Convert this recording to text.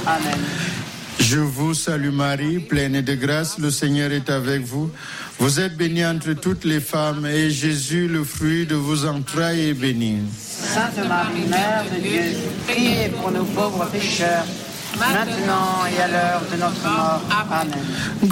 Amen. Je vous salue Marie, pleine de grâce, le Seigneur est avec vous. Vous êtes bénie entre toutes les femmes et Jésus, le fruit de vos entrailles, est béni. Sainte Marie, Mère de Dieu, priez pour nous pauvres pécheurs, maintenant et à l'heure de notre mort. Amen.